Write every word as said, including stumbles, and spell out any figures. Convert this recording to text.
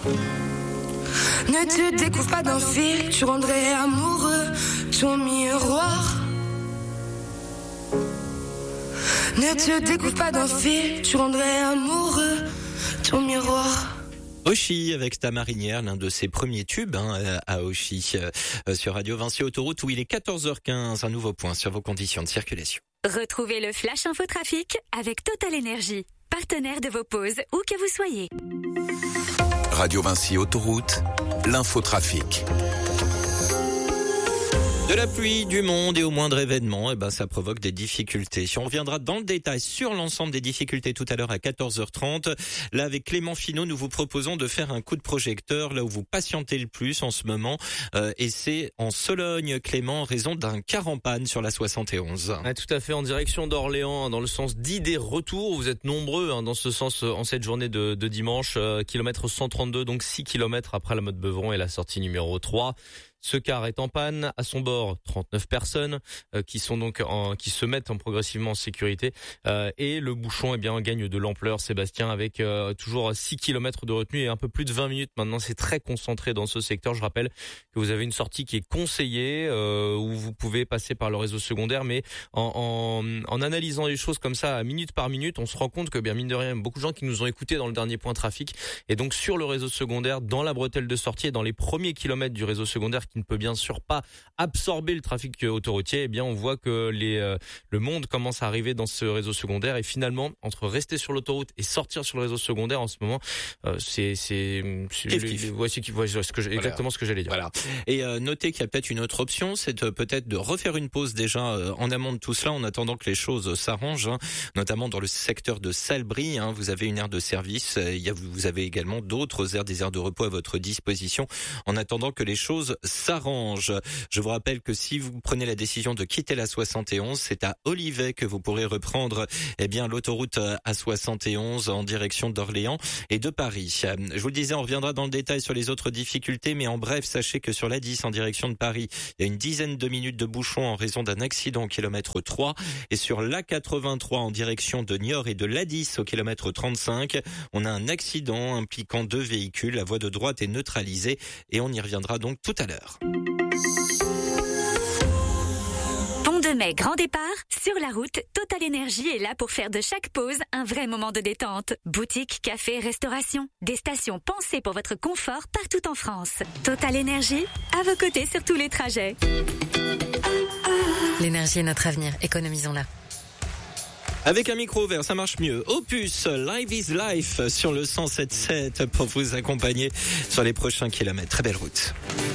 Ne te découvre pas d'un fil, tu rendrais amoureux ton miroir. Ne te découvre pas d'un fil, tu rendrais amoureux ton miroir. Oshi avec ta marinière, l'un de ses premiers tubes hein, à Oshi euh, sur Radio Vinci Autoroute où il est quatorze heures quinze, un nouveau point sur vos conditions de circulation. Retrouvez le Flash Infotrafic avec Total Energy, partenaire de vos pauses où que vous soyez. Radio Vinci Autoroute, l'infotrafic. De la pluie, du monde et au moindre événement, eh ben, ça provoque des difficultés. On reviendra dans le détail sur l'ensemble des difficultés tout à l'heure à quatorze heures trente. Là, avec Clément Finot, nous vous proposons de faire un coup de projecteur là où vous patientez le plus en ce moment. Euh, et c'est en Sologne, Clément, en raison d'un car en panne sur la soixante et onze. Ouais, tout à fait, en direction d'Orléans, dans le sens d'Idée-Retour. Vous êtes nombreux hein, dans ce sens en cette journée de, de dimanche. Euh, kilomètre cent trente-deux, donc six kilomètres après la Motte Beuvron et la sortie numéro trois. Ce car est en panne, à son bord trente-neuf personnes euh, qui sont donc en, qui se mettent en progressivement en sécurité euh, et le bouchon eh bien gagne de l'ampleur, Sébastien, avec euh, toujours six kilomètres de retenue et un peu plus de vingt minutes maintenant. C'est très concentré dans ce secteur. Je rappelle que vous avez une sortie qui est conseillée euh, où vous pouvez passer par le réseau secondaire, mais en, en, en analysant les choses comme ça minute par minute, on se rend compte que bien mine de rien, beaucoup de gens qui nous ont écoutés dans le dernier point trafic et donc sur le réseau secondaire, dans la bretelle de sortie et dans les premiers kilomètres du réseau secondaire qui ne peut bien sûr pas absorber le trafic autoroutier, eh bien on voit que les euh, le monde commence à arriver dans ce réseau secondaire et finalement entre rester sur l'autoroute et sortir sur le réseau secondaire en ce moment, euh, c'est c'est, c'est kiff, kiff. voici qui voit ce que j'ai, exactement ce que j'allais dire. Voilà. Et euh, notez qu'il y a peut-être une autre option, c'est de, peut-être de refaire une pause déjà euh, en amont de tout cela en attendant que les choses s'arrangent, hein, notamment dans le secteur de Salbris. Hein, vous avez une aire de service, il y a, vous avez également d'autres aires, des aires de repos à votre disposition en attendant que les choses s'arrangent. Je vous rappelle que si vous prenez la décision de quitter la soixante et onze, c'est à Olivet que vous pourrez reprendre eh bien l'autoroute A soixante et onze en direction d'Orléans et de Paris. Je vous le disais, on reviendra dans le détail sur les autres difficultés, mais en bref, sachez que sur l'A dix en direction de Paris, il y a une dizaine de minutes de bouchon en raison d'un accident au kilomètre trois et sur l'A quatre-vingt-trois en direction de Niort et de l'A dix au kilomètre trente-cinq, on a un accident impliquant deux véhicules. La voie de droite est neutralisée et on y reviendra donc tout à l'heure. Pont de Mai, grand départ. Sur la route, Total Energy est là pour faire de chaque pause un vrai moment de détente. Boutique, café, restauration. Des stations pensées pour votre confort partout en France. Total Energy, à vos côtés sur tous les trajets. L'énergie est notre avenir, économisons-la. Avec un micro ouvert, ça marche mieux. Opus, Live is Life sur le cent sept sept pour vous accompagner sur les prochains kilomètres. Très belle route.